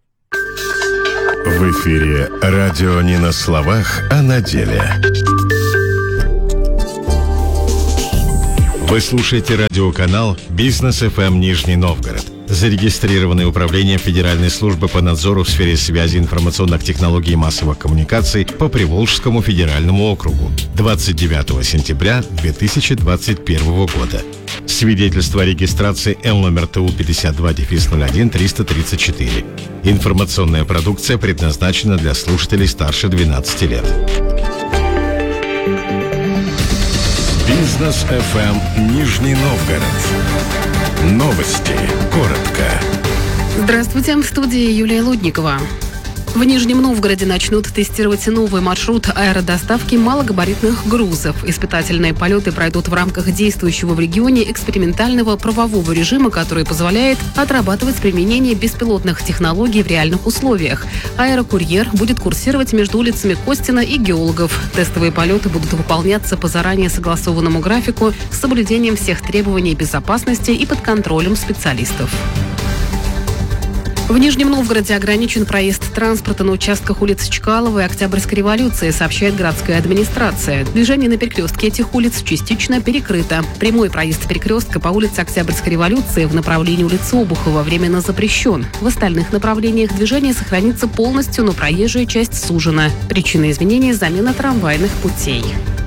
В эфире радио не на словах, а на деле. Вы слушаете радиоканал «Бизнес ФМ Нижний Новгород», зарегистрированный Управлением Федеральной службы по надзору в сфере связи, информационных технологий и массовых коммуникаций по Приволжскому федеральному округу 29 сентября 2021 года. Свидетельство о регистрации Л номер ТУ 52-01-334. Информационная продукция предназначена для слушателей старше 12 лет. Бизнес ФМ Нижний Новгород. Новости. Коротко. Здравствуйте, в студии Юлия Лудникова. В Нижнем Новгороде начнут тестировать новый маршрут аэродоставки малогабаритных грузов. Испытательные полеты пройдут в рамках действующего в регионе экспериментального правового режима, который позволяет отрабатывать применение беспилотных технологий в реальных условиях. Аэрокурьер будет курсировать между улицами Костина и Геологов. Тестовые полеты будут выполняться по заранее согласованному графику с соблюдением всех требований безопасности и под контролем специалистов. В Нижнем Новгороде ограничен проезд транспорта на участках улиц Чкалова и Октябрьской революции, сообщает городская администрация. Движение на перекрестке этих улиц частично перекрыто. Прямой проезд перекрестка по улице Октябрьской революции в направлении улицы Обухова временно запрещен. В остальных направлениях движение сохранится полностью, но проезжая часть сужена. Причина изменений – замена трамвайных путей.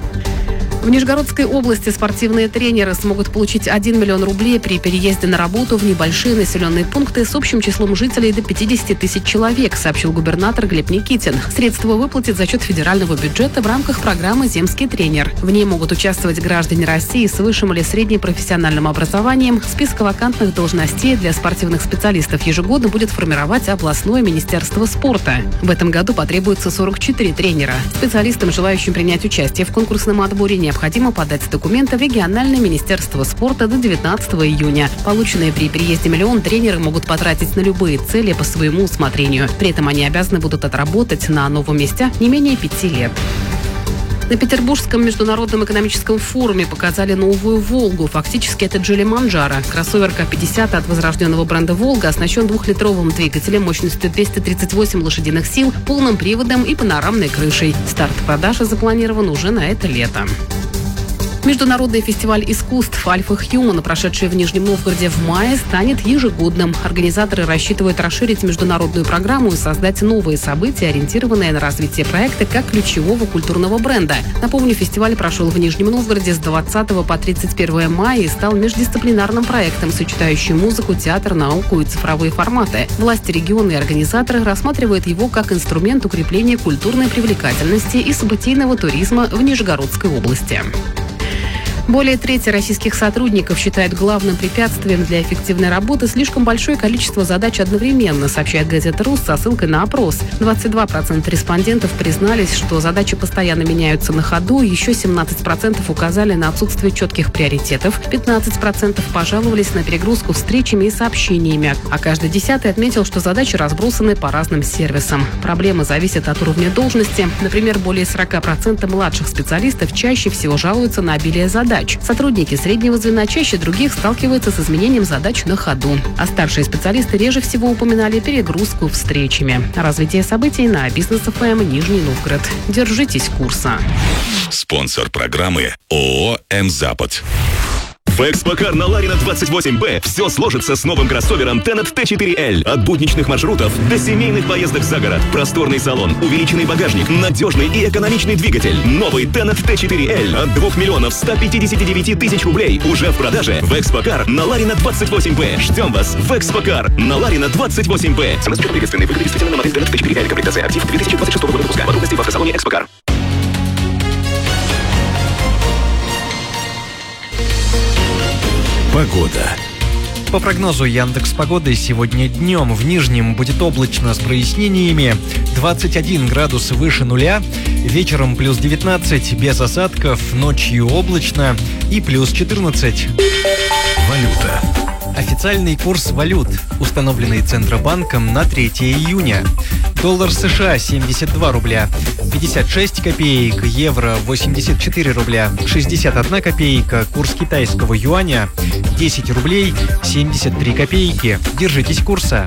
В Нижегородской области спортивные тренеры смогут получить 1 миллион рублей при переезде на работу в небольшие населенные пункты с общим числом жителей до 50 тысяч человек, сообщил губернатор Глеб Никитин. Средства выплатят за счет федерального бюджета в рамках программы «Земский тренер». В ней могут участвовать граждане России с высшим или средним профессиональным образованием. Список вакантных должностей для спортивных специалистов ежегодно будет формировать областное министерство спорта. В этом году потребуется 44 тренера. Специалистам, желающим принять участие в конкурсном отборе, необходимо подать документы в региональное министерство спорта до 19 июня. Полученные при переезде миллион тренеры могут потратить на любые цели по своему усмотрению. При этом они обязаны будут отработать на новом месте не менее 5 лет. На Петербургском международном экономическом форуме показали новую «Волгу». Фактически это Джили Манджаро. Кроссовер К-50 от возрожденного бренда «Волга» оснащен двухлитровым двигателем мощностью 238 лошадиных сил, полным приводом и панорамной крышей. Старт продажи запланирован уже на это лето. Международный фестиваль искусств «Альфа Хьюман», прошедший в Нижнем Новгороде в мае, станет ежегодным. Организаторы рассчитывают расширить международную программу и создать новые события, ориентированные на развитие проекта как ключевого культурного бренда. Напомню, фестиваль прошел в Нижнем Новгороде с 20 по 31 мая и стал междисциплинарным проектом, сочетающим музыку, театр, науку и цифровые форматы. Власти региона и организаторы рассматривают его как инструмент укрепления культурной привлекательности и событийного туризма в Нижегородской области. Более трети российских сотрудников считают главным препятствием для эффективной работы слишком большое количество задач одновременно, сообщает газета «Рус» со ссылкой на опрос. 22% респондентов признались, что задачи постоянно меняются на ходу, еще 17% указали на отсутствие четких приоритетов, 15% пожаловались на перегрузку встречами и сообщениями, а каждый 10-й отметил, что задачи разбросаны по разным сервисам. Проблемы зависят от уровня должности. Например, более 40% младших специалистов чаще всего жалуются на обилие задач. задач. Сотрудники среднего звена чаще других сталкиваются с изменением задач на ходу, а старшие специалисты реже всего упоминали перегрузку встречами. Развитие событий на Бизнес ФМ Нижний Новгород. Держитесь курса. Спонсор программы ООО «М-Запад». В Экспокар на Ларина 28Б все сложится с новым кроссовером Tenet T4L. От будничных маршрутов до семейных поездок за город. Просторный салон, увеличенный багажник, надежный и экономичный двигатель. Новый Tenet T4L от 2 миллионов 159 тысяч рублей уже в продаже в Экспокар на Ларина 28Б. Ждем вас в Экспокар на Ларина 28Б. Цена с учетом приветственной выгоды действительно на модель Tenet T4L. Комплектация актив 2026 года выпуска. Подробности в автосалоне Экспокар. Погода. По прогнозу Яндекс.Погоды, сегодня днем в Нижнем будет облачно с прояснениями, 21 градус выше нуля, вечером плюс 19 без осадков, ночью облачно и плюс 14. Валюта. Официальный курс валют, установленный Центробанком на 3 июня. Доллар США 72 рубля, 56 копеек, евро 84 рубля, 61 копейка, курс китайского юаня 10 рублей 73 копейки. Держитесь курса.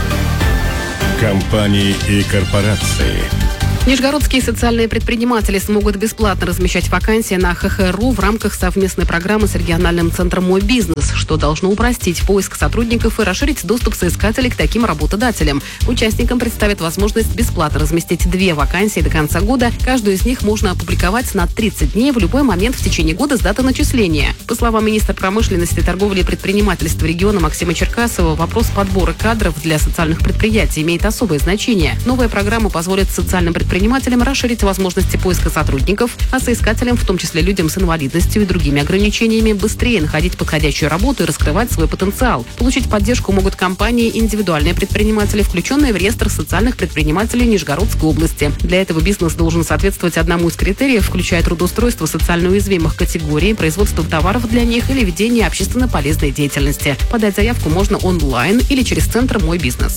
Компании и корпорации. Нижегородские социальные предприниматели смогут бесплатно размещать вакансии на ХХРУ в рамках совместной программы с региональным центром «Мой бизнес», что должно упростить поиск сотрудников и расширить доступ соискателей к таким работодателям. Участникам представит возможность бесплатно разместить 2 вакансии до конца года. Каждую из них можно опубликовать на 30 дней в любой момент в течение года с даты начисления. По словам министра промышленности, торговли и предпринимательства региона Максима Черкасова, вопрос подбора кадров для социальных предприятий имеет особое значение. Новая программа позволит социальным предпринимателям расширить возможности поиска сотрудников, а соискателям, в том числе людям с инвалидностью и другими ограничениями, быстрее находить подходящую работу и раскрывать свой потенциал. Получить поддержку могут компании и индивидуальные предприниматели, включенные в реестр социальных предпринимателей Нижегородской области. Для этого бизнес должен соответствовать одному из критериев, включая трудоустройство социально уязвимых категорий, производство товаров для них или ведение общественно полезной деятельности. Подать заявку можно онлайн или через центр «Мой бизнес».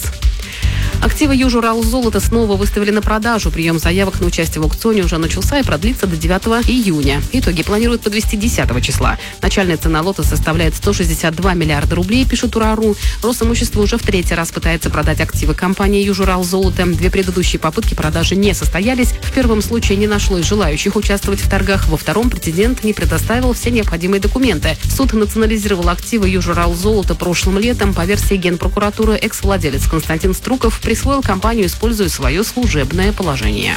Активы Южуралзолота снова выставили на продажу. Прием заявок на участие в аукционе уже начался и продлится до 9 июня. Итоги планируют подвести 10 числа. Начальная цена лота составляет 162 миллиарда рублей, пишет УРАРУ. Росимущество уже в 3-й раз пытается продать активы компании Южуралзолота. 2 предыдущие попытки продажи не состоялись. В первом случае не нашлось желающих участвовать в торгах. Во втором претендент не предоставил все необходимые документы. Суд национализировал активы Южуралзолота прошлым летом. По версии Генпрокуратуры, экс-владелец Константин Струков присвоил компанию, используя свое служебное положение.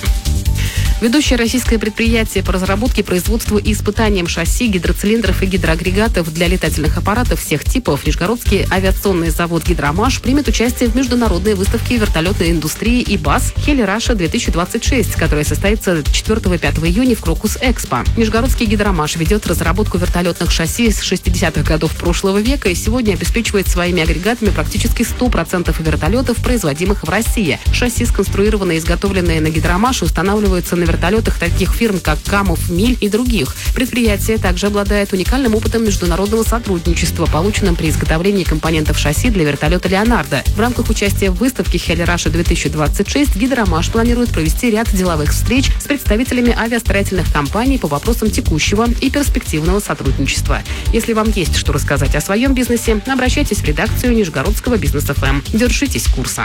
Ведущее российское предприятие по разработке, производству и испытаниям шасси, гидроцилиндров и гидроагрегатов для летательных аппаратов всех типов Нижегородский авиационный завод «Гидромаш» примет участие в международной выставке вертолетной индустрии ИБАС «Хели-Раша-2026», которая состоится 4-5 июня в Крокус-Экспо. Нижегородский «Гидромаш» ведет разработку вертолетных шасси с 60-х годов прошлого века и сегодня обеспечивает своими агрегатами практически 100% вертолетов, производимых в России. Шасси, сконструированные и изготовленные на «Гидромаше», устанавливаются на вертолетах таких фирм, как Камов, Миль и других. Предприятие также обладает уникальным опытом международного сотрудничества, полученным при изготовлении компонентов шасси для вертолета «Леонардо». В рамках участия в выставке «Хели-Раша-2026» «Гидромаш» планирует провести ряд деловых встреч с представителями авиастроительных компаний по вопросам текущего и перспективного сотрудничества. Если вам есть что рассказать о своем бизнесе, обращайтесь в редакцию Нижегородского Бизнес ФМ. Держитесь курса.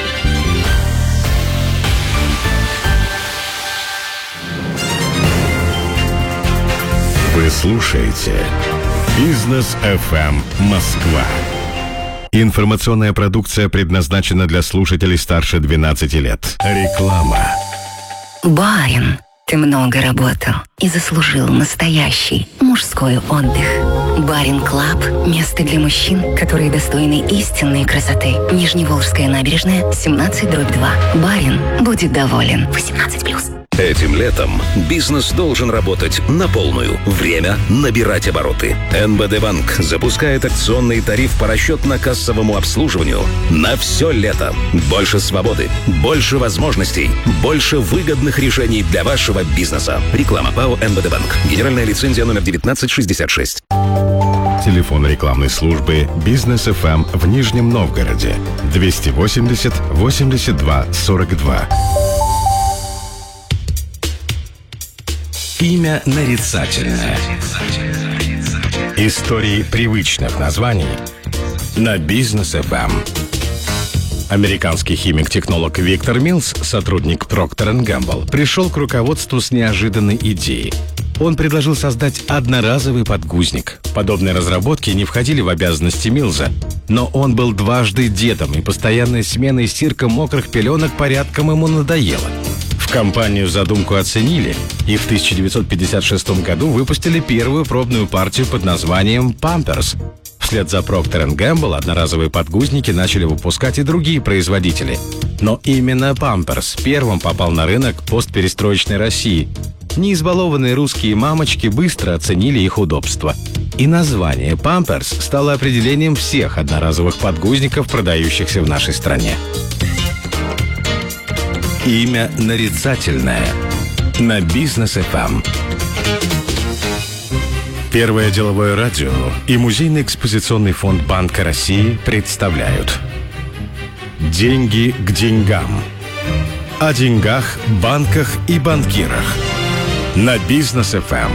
Вы слушаете Бизнес ФМ Москва. Информационная продукция предназначена для слушателей старше 12 лет. Реклама. Барин, ты много работал и заслужил настоящий мужской отдых. Барин Клаб – место для мужчин, которые достойны истинной красоты. Нижневолжская набережная, 17/2. Барин будет доволен. 18+. Этим летом бизнес должен работать на полную. Время набирать обороты. НБД Банк запускает акционный тариф по расчетно-кассовому обслуживанию на все лето. Больше свободы, больше возможностей, больше выгодных решений для вашего бизнеса. Реклама ПАО НБД Банк. Генеральная лицензия номер 1966. Телефон рекламной службы Бизнес ФМ в Нижнем Новгороде 280 82 42. Имя нарицательное. Истории привычных названий на Бизнес FM. Американский химик-технолог Виктор Милс, сотрудник Procter & Gamble, пришел к руководству с неожиданной идеей. Он предложил создать одноразовый подгузник. Подобные разработки не входили в обязанности Милза, но он был дважды дедом, и постоянная смена и стирка мокрых пеленок порядком ему надоела. В компанию задумку оценили, и в 1956 году выпустили первую пробную партию под названием «Pampers». Вслед за Procter & Gamble одноразовые подгузники начали выпускать и другие производители. Но именно Pampers первым попал на рынок постперестроечной России. Неизбалованные русские мамочки быстро оценили их удобство. И название Pampers стало определением всех одноразовых подгузников, продающихся в нашей стране. Имя нарицательное на Бизнес FM. Первое деловое радио и Музейный экспозиционный фонд Банка России представляют «Деньги к деньгам». О деньгах, банках и банкирах на Бизнес FM.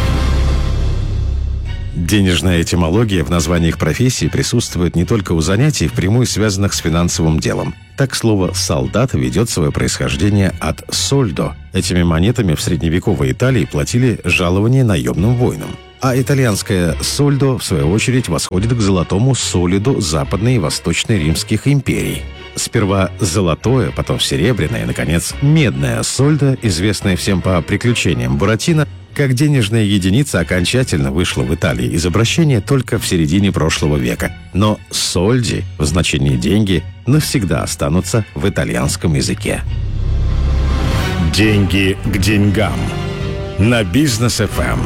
Денежная этимология в названиях профессий присутствует не только у занятий, впрямую связанных с финансовым делом. Так слово «солдат» ведет свое происхождение от «сольдо». Этими монетами в средневековой Италии платили жалование наемным воинам. А итальянское «сольдо», в свою очередь, восходит к золотому солиду Западной и Восточной римских империй. Сперва золотое, потом серебряное и, наконец, медное сольдо, известное всем по приключениям Буратино, как денежная единица окончательно вышла в Италии из обращения только в середине прошлого века. Но сольди в значении «деньги» навсегда останутся в итальянском языке. Деньги к деньгам на Бизнес FM.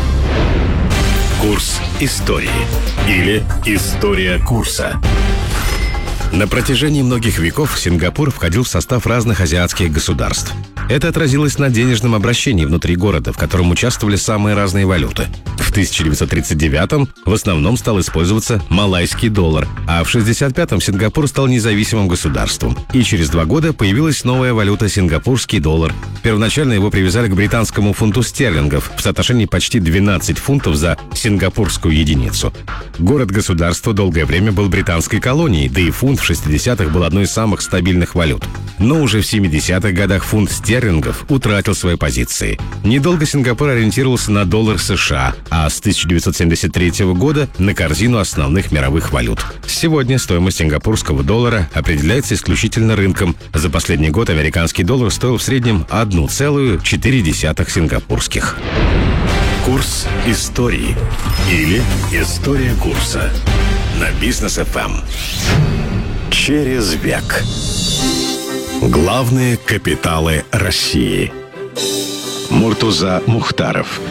Курс истории или история курса. На протяжении многих веков Сингапур входил в состав разных азиатских государств. Это отразилось на денежном обращении внутри города, в котором участвовали самые разные валюты. В 1939-м в основном стал использоваться малайский доллар, а в 1965-м Сингапур стал независимым государством. И через 2 года появилась новая валюта — сингапурский доллар. Первоначально его привязали к британскому фунту стерлингов в соотношении почти 12 фунтов за сингапурскую единицу. Город-государство долгое время был британской колонией, да и фунт в 60-х был одной из самых стабильных валют. Но уже в 70-х годах фунт стерлингов утратил свои позиции. Недолго Сингапур ориентировался на доллар США, а с 1973 года на корзину основных мировых валют. Сегодня стоимость сингапурского доллара определяется исключительно рынком. За последний год американский доллар стоил в среднем 1,4 сингапурских. Курс истории или история курса на Бизнес FM. Через век. Главные капиталы России. Муртуза Мухтаров.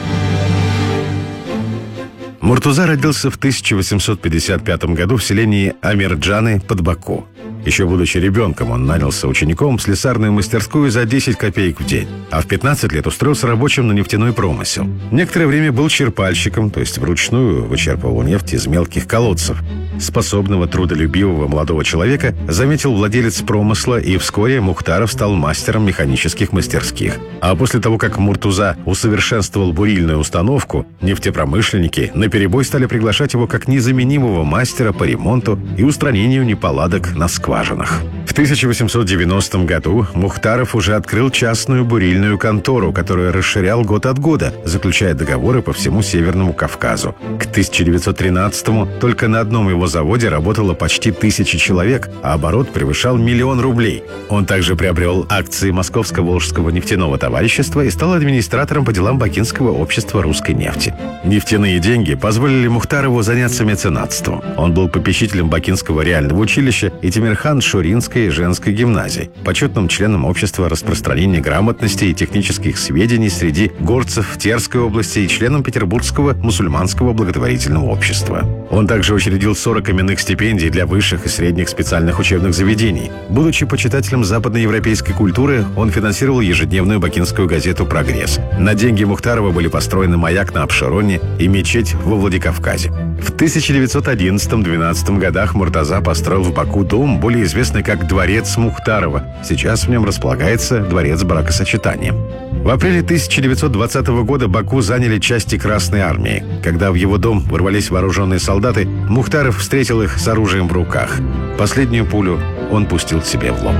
Муртуза родился в 1855 году в селении Амирджаны под Баку. Еще будучи ребенком, он нанялся учеником в слесарную мастерскую за 10 копеек в день, а в 15 лет устроился рабочим на нефтяной промысел. Некоторое время был черпальщиком, то есть вручную вычерпывал нефть из мелких колодцев. Способного, трудолюбивого молодого человека заметил владелец промысла, и вскоре Мухтаров стал мастером механических мастерских. А после того, как Муртуза усовершенствовал бурильную установку, нефтепромышленники наперебой стали приглашать его как незаменимого мастера по ремонту и устранению неполадок на скважинах. В 1890 году Мухтаров уже открыл частную бурильную контору, которую расширял год от года, заключая договоры по всему Северному Кавказу. К 1913-му только на одном его заводе работало почти 1000 человек, а оборот превышал 1 000 000 рублей. Он также приобрел акции Московско-Волжского нефтяного товарищества и стал администратором по делам Бакинского общества русской нефти. Нефтяные деньги позволили Мухтарову заняться меценатством. Он был попечителем Бакинского реального училища и Тимирхан-Шуринской женской гимназии, почетным членом общества распространения грамотности и технических сведений среди горцев Терской области и членом Петербургского мусульманского благотворительного общества. Он также учредил 40 именных стипендий для высших и средних специальных учебных заведений. Будучи почитателем западноевропейской культуры, он финансировал ежедневную бакинскую газету «Прогресс». На деньги Мухтарова были построены маяк на Апшероне и мечеть во Владикавказе. В 1911-12 годах Муртаза построил в Баку дом, более известный как Дворец Мухтарова. Сейчас в нем располагается Дворец бракосочетания. В апреле 1920 года Баку заняли части Красной армии. Когда в его дом ворвались вооруженные солдаты, Мухтаров встретил их с оружием в руках. Последнюю пулю он пустил себе в лоб.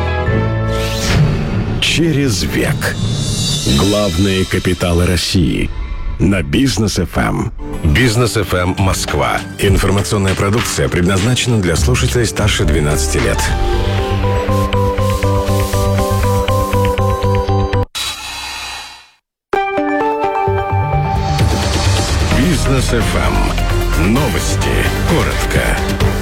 Через век. Главные капиталы России. На Бизнес ФМ. Бизнес ФМ Москва. Информационная продукция предназначена для слушателей старше 12 лет. Бизнес ФМ. Новости. Коротко.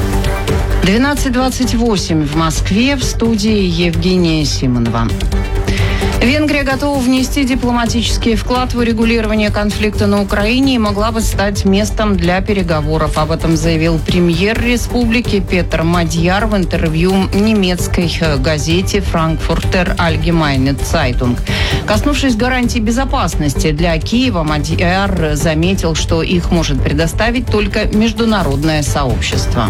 12:28 в Москве, в студии Евгения Симонова. Венгрия готова внести дипломатический вклад в урегулирование конфликта на Украине и могла бы стать местом для переговоров. Об этом заявил премьер республики Петр Мадьяр в интервью немецкой газете «Франкфуртер Allgemeine Zeitung». Коснувшись гарантий безопасности для Киева, Мадьяр заметил, что их может предоставить только международное сообщество.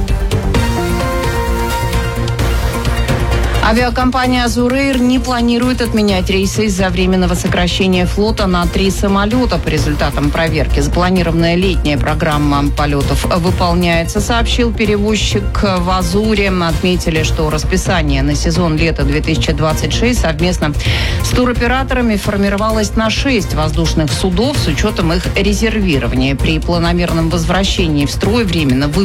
Авиакомпания «Азур Эйр» не планирует отменять рейсы из-за временного сокращения флота на 3 самолета. По результатам проверки запланированная летняя программа полетов выполняется, сообщил перевозчик в «Азуре». Отметили, что расписание на сезон лета 2026 совместно с туроператорами формировалось на 6 воздушных судов с учетом их резервирования. При планомерном возвращении в строй временно